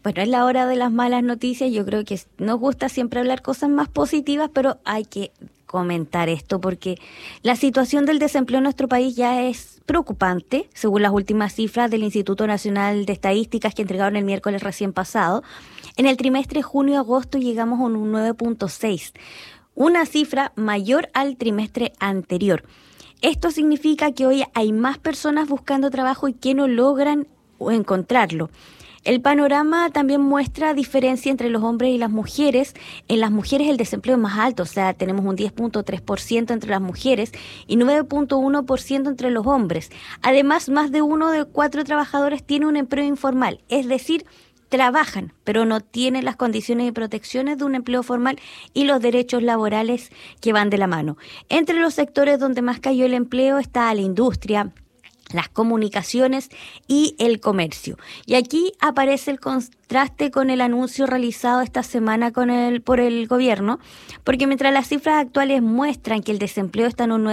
Bueno, es la hora de las malas noticias. Yo creo que nos gusta siempre hablar cosas más positivas, pero hay que comentar esto porque la situación del desempleo en nuestro país ya es preocupante, según las últimas cifras del Instituto Nacional de Estadísticas que entregaron el miércoles recién pasado. En el trimestre junio-agosto llegamos a un 9.6, una cifra mayor al trimestre anterior. Esto significa que hoy hay más personas buscando trabajo y que no logran encontrarlo. El panorama también muestra diferencia entre los hombres y las mujeres. En las mujeres el desempleo es más alto, o sea, tenemos un 10.3% entre las mujeres y 9.1% entre los hombres. Además, más de 1 de 4 trabajadores tiene un empleo informal, es decir, trabajan, pero no tienen las condiciones y protecciones de un empleo formal y los derechos laborales que van de la mano. Entre los sectores donde más cayó el empleo está la industria, las comunicaciones y el comercio. Y aquí aparece el contraste con el anuncio realizado esta semana por el gobierno, porque mientras las cifras actuales muestran que el desempleo está en un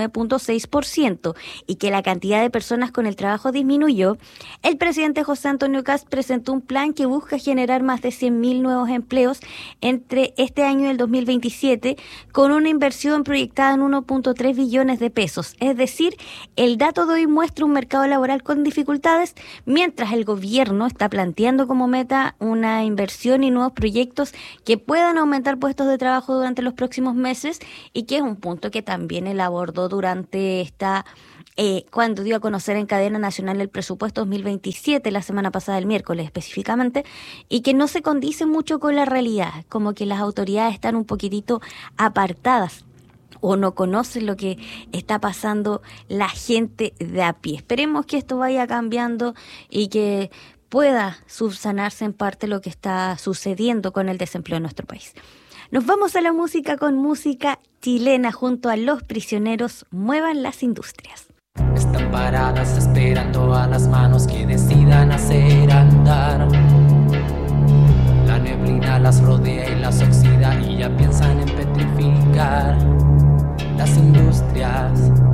9.6% y que la cantidad de personas con el trabajo disminuyó, el presidente José Antonio Kast presentó un plan que busca generar más de 100.000 nuevos empleos entre este año y el 2027, con una inversión proyectada en 1.3 billones de pesos. Es decir, el dato de hoy muestra un mercado laboral con dificultades, mientras el gobierno está planteando como meta una inversión y nuevos proyectos que puedan aumentar puestos de trabajo durante los próximos meses, y que es un punto que también él abordó durante cuando dio a conocer en cadena nacional el presupuesto 2027, la semana pasada, el miércoles específicamente, y que no se condice mucho con la realidad, como que las autoridades están un poquitito apartadas o no conocen lo que está pasando la gente de a pie. Esperemos que esto vaya cambiando y que pueda subsanarse en parte lo que está sucediendo con el desempleo en nuestro país. Nos vamos a la música con música chilena junto a Los Prisioneros. Muevan las industrias. Están paradas esperando a las manos que decidan hacer andar. La neblina las rodea y las oxida y ya piensan en petrificar las industrias.